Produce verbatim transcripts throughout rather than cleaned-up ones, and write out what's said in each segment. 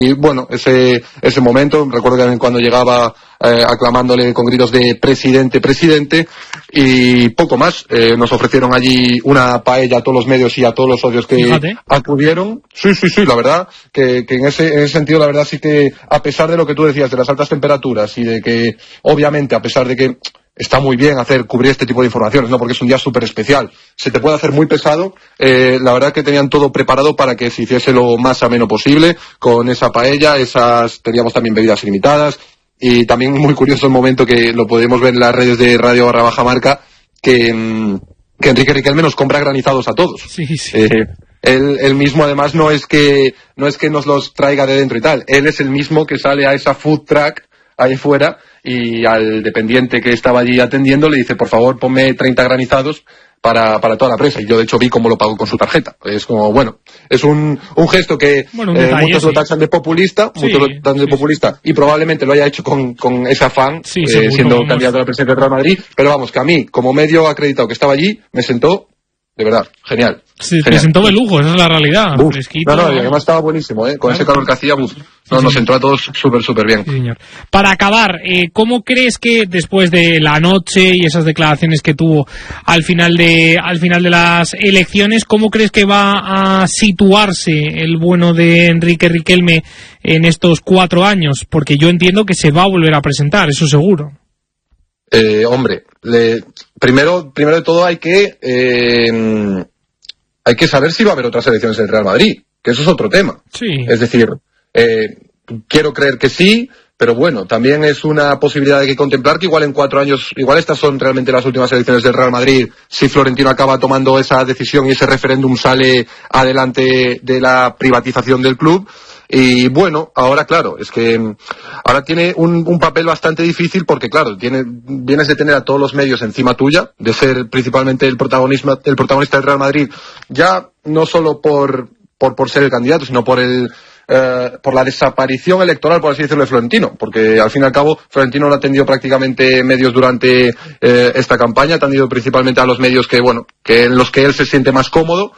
Y bueno, ese ese momento, recuerdo también cuando llegaba eh, aclamándole con gritos de presidente, presidente, y poco más. Eh, nos ofrecieron allí una paella a todos los medios y a todos los socios que Fíjate. acudieron. Sí, sí, sí, la verdad, que, que en, ese, en ese sentido, la verdad sí que, a pesar de lo que tú decías, de las altas temperaturas y de que, obviamente, a pesar de que está muy bien hacer cubrir este tipo de informaciones, ¿no? Porque es un día súper especial. Se te puede hacer muy pesado. Eh, la verdad que tenían todo preparado para que se hiciese lo más ameno posible, con esa paella, esas, teníamos también bebidas ilimitadas, y también muy curioso el momento que lo podemos ver en las redes de Radio barra baja marca, que, mmm, que Enrique Riquelme nos compra granizados a todos. Sí, sí. Eh, él, él mismo además no es que, no es que nos los traiga de dentro y tal. Él es el mismo que sale a esa food truck ahí fuera y al dependiente que estaba allí atendiendo le dice, por favor, ponme treinta granizados para, para toda la prensa. Y yo, de hecho, vi cómo lo pagó con su tarjeta. Es como, bueno, es un, un gesto que bueno, un eh, detalle, muchos sí. lo taxan de populista, Sí, muchos lo taxan de sí, populista, y probablemente lo haya hecho con, con ese afán, Sí, eh, seguro, siendo vamos. candidato a la presidencia del Real Madrid. Pero vamos, que a mí, como medio acreditado que estaba allí, me sentó, de verdad, genial. Se Genial. presentó de lujo, esa es la realidad. Buf. Fresquito. No, no, y además estaba buenísimo, ¿eh? Con Claro. ese calor que hacía, buf. No, Sí, nos sí. entró a todos súper, súper bien. Sí, señor. Para acabar, eh, ¿cómo crees que después de la noche y esas declaraciones que tuvo al final de al final de las elecciones, cómo crees que va a situarse el bueno de Enrique Riquelme en estos cuatro años? Porque yo entiendo que se va a volver a presentar, eso seguro. Eh, hombre, le, primero, primero de todo hay que eh, hay que saber si va a haber otras elecciones en el Real Madrid, que eso es otro tema. Sí. Es decir, eh, quiero creer que sí, pero bueno, también es una posibilidad de que contemplar que igual en cuatro años, igual estas son realmente las últimas elecciones del Real Madrid, si Florentino acaba tomando esa decisión y ese referéndum sale adelante de la privatización del club. Y bueno, ahora claro, es que ahora tiene un, un papel bastante difícil porque claro, tiene, vienes de tener a todos los medios encima tuya, de ser principalmente el protagonista, el protagonista del Real Madrid, ya no solo por, por, por ser el candidato, sino por el, eh, por la desaparición electoral, por así decirlo, de Florentino, porque al fin y al cabo Florentino no ha atendido prácticamente medios durante eh, esta campaña, ha atendido principalmente a los medios que, bueno, que en los que él se siente más cómodo.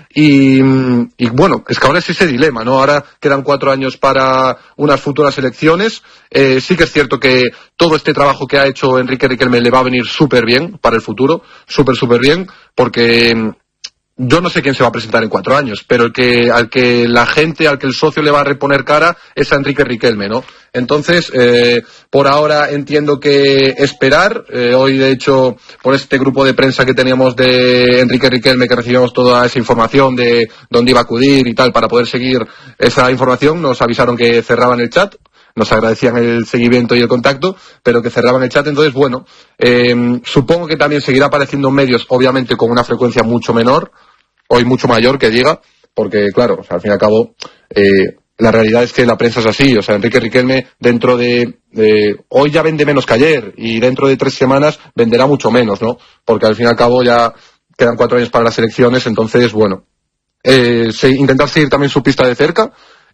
Y, y bueno, es que ahora es ese dilema, ¿no? Ahora quedan cuatro años para unas futuras elecciones. Eh, sí que es cierto que todo este trabajo que ha hecho Enrique Riquelme le va a venir súper bien para el futuro, súper, súper bien, porque yo no sé quién se va a presentar en cuatro años, pero el que, al que la gente, al que el socio le va a reponer cara es a Enrique Riquelme, ¿no? Entonces, eh, por ahora entiendo que esperar. Eh, hoy, de hecho, por este grupo de prensa que teníamos de Enrique Riquelme, que recibimos toda esa información de dónde iba a acudir y tal, para poder seguir esa información, nos avisaron que cerraban el chat. Nos agradecían el seguimiento y el contacto, pero que cerraban el chat. Entonces, bueno, eh, supongo que también seguirá apareciendo en medios, obviamente con una frecuencia mucho menor, hoy mucho mayor, que diga, porque, claro, o sea, al fin y al cabo, eh, la realidad es que la prensa es así. O sea, Enrique Riquelme, dentro de, de... Hoy ya vende menos que ayer, y dentro de tres semanas venderá mucho menos, ¿no? Porque al fin y al cabo ya quedan cuatro años para las elecciones, entonces, bueno, eh, se, intentar seguir también su pista de cerca.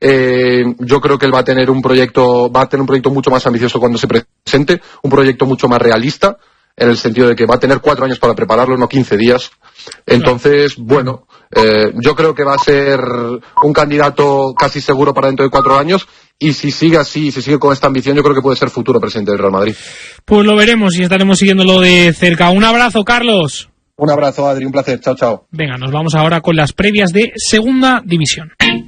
Eh, yo creo que él va a tener un proyecto, va a tener un proyecto mucho más ambicioso cuando se presente, un proyecto mucho más realista, en el sentido de que va a tener cuatro años para prepararlo, no quince días. Entonces, bueno, eh, yo creo que va a ser un candidato casi seguro para dentro de cuatro años, y si sigue así, si sigue con esta ambición, yo creo que puede ser futuro presidente del Real Madrid. Pues lo veremos y estaremos siguiéndolo de cerca. Un abrazo, Carlos. Un abrazo, Adri, un placer. Chao, chao. Venga, nos vamos ahora con las previas de Segunda División.